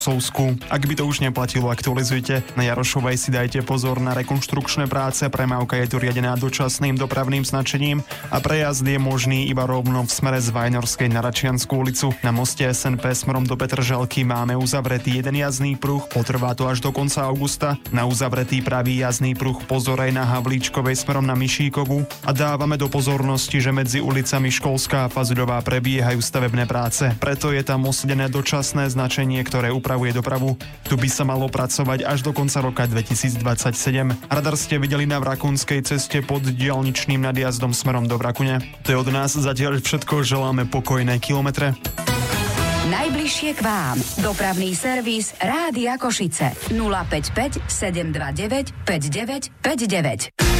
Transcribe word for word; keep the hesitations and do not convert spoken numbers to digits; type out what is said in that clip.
Sousku. Ak by to už neplatilo, aktualizujte. Na Jarošovej si dajte pozor na rekonštrukčné práce, premávka je tu riadená dočasným dopravným značením a prejazd je možný iba rovno v smere z Vajnorskej na Račiansku ulicu. Na moste es en pé smerom do Petržalky máme uzavretý jeden jazdný pruh, potrvá to až do konca augusta. Na uzavretý pravý jazdný pruh pozor aj na Havlíčkovej smerom na Mišíkovu a dávame do pozornosti, že medzi ulicami Školská a Fazudová prebiehajú stavebné práce. Preto je tam osledené dočasné značenie, ktoré upravuje dopravu. Tu by sa malo pracovať až do konca roka dvetisícdvadsaťsedem. Radar ste videli na Vrakunskej ceste pod diaľničným nadjazdom smerom do Vrakune. To je od nás zatiaľ všetko, želáme pokojné kilometre. Najbližšie k vám. Dopravný servis Rádia Košice. nula päť päť sedem dva deväť päť deväť päť deväť.